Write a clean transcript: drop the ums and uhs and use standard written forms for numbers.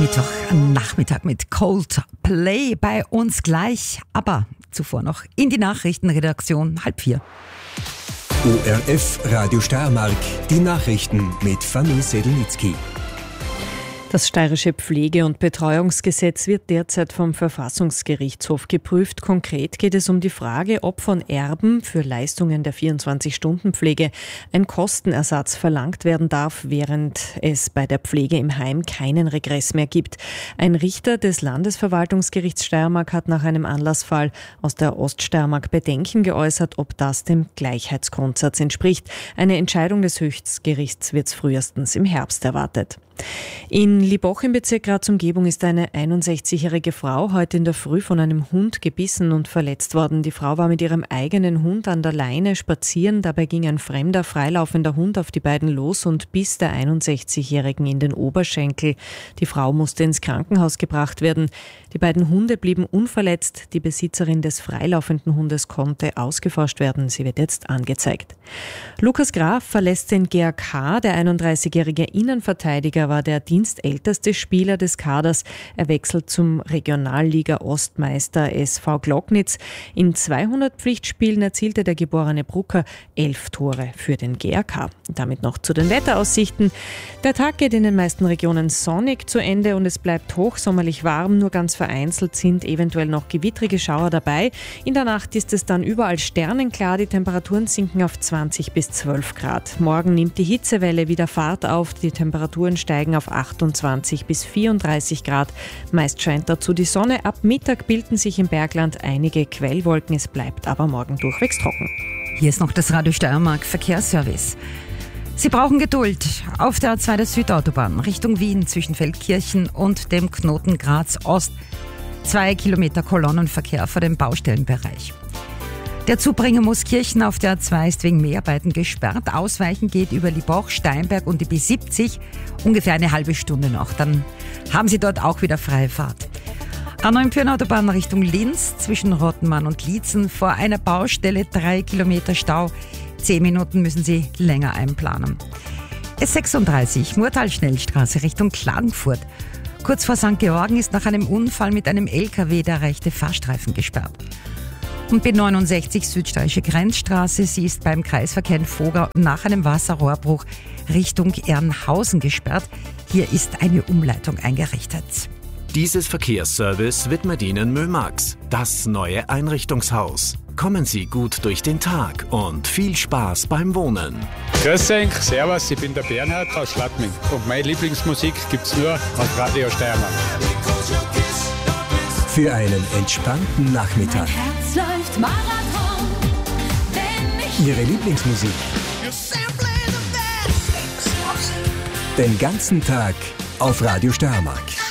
Mittwochnachmittag mit Coldplay bei uns gleich. Aber zuvor noch in die Nachrichtenredaktion 3:30. ORF Radio Steiermark, die Nachrichten mit Fanny Sedelnitzky. Das steirische Pflege- und Betreuungsgesetz wird derzeit vom Verfassungsgerichtshof geprüft. Konkret geht es um die Frage, ob von Erben für Leistungen der 24-Stunden-Pflege ein Kostenersatz verlangt werden darf, während es bei der Pflege im Heim keinen Regress mehr gibt. Ein Richter des Landesverwaltungsgerichts Steiermark hat nach einem Anlassfall aus der Oststeiermark Bedenken geäußert, ob das dem Gleichheitsgrundsatz entspricht. Eine Entscheidung des Höchstgerichts wird frühestens im Herbst erwartet. In Liboch im Bezirk Graz-Umgebung ist eine 61-jährige Frau heute in der Früh von einem Hund gebissen und verletzt worden. Die Frau war mit ihrem eigenen Hund an der Leine spazieren. Dabei ging ein fremder, freilaufender Hund auf die beiden los und biss der 61-jährigen in den Oberschenkel. Die Frau musste ins Krankenhaus gebracht werden. Die beiden Hunde blieben unverletzt. Die Besitzerin des freilaufenden Hundes konnte ausgeforscht werden. Sie wird jetzt angezeigt. Lukas Graf verlässt den GAK. Der 31-jährige Innenverteidiger war der dienstälteste Spieler des Kaders. Er wechselt zum Regionalliga-Ostmeister SV Glocknitz. In 200 Pflichtspielen erzielte der geborene Brucker 11 Tore für den GAK. Damit noch zu den Wetteraussichten. Der Tag geht in den meisten Regionen sonnig zu Ende und es bleibt hochsommerlich warm. Nur ganz vereinzelt sind eventuell noch gewittrige Schauer dabei. In der Nacht ist es dann überall sternenklar. Die Temperaturen sinken auf 20 bis 12 Grad. Morgen nimmt die Hitzewelle wieder Fahrt auf. Die Temperaturen steigen auf 28 bis 34 Grad. Meist scheint dazu die Sonne. Ab Mittag bilden sich im Bergland einige Quellwolken. Es bleibt aber morgen durchwegs trocken. Hier ist noch das Radio Steiermark Verkehrsservice. Sie brauchen Geduld. Auf der A2 der Südautobahn Richtung Wien zwischen Feldkirchen und dem Knoten Graz Ost 2 Kilometer Kolonnenverkehr vor dem Baustellenbereich. Der Zubringer Mooskirchen auf der A2 ist wegen Mehrarbeiten gesperrt. Ausweichen geht über Liboch, Steinberg und die B70 ungefähr eine halbe Stunde noch. Dann haben Sie dort auch wieder freie Fahrt. A9 Autobahn Richtung Linz zwischen Rottenmann und Liezen vor einer Baustelle 3 Kilometer Stau. 10 Minuten müssen Sie länger einplanen. S36 Murtal-Schnellstraße Richtung Klagenfurt. Kurz vor St. Georgen ist nach einem Unfall mit einem LKW der rechte Fahrstreifen gesperrt. Und B69 Südsteirische Grenzstraße, sie ist beim Kreisverkehr in Vogau nach einem Wasserrohrbruch Richtung Ehrenhausen gesperrt. Hier ist eine Umleitung eingerichtet. Dieses Verkehrsservice widmet Ihnen Mömax, das neue Einrichtungshaus. Kommen Sie gut durch den Tag und viel Spaß beim Wohnen. Grüß euch, servus, ich bin der Bernhard aus Schladming und meine Lieblingsmusik gibt's nur auf Radio Steiermark. Für einen entspannten Nachmittag. Mein Herz läuft Marathon, wenn ich Ihre Lieblingsmusik. Den ganzen Tag auf Radio Steiermark.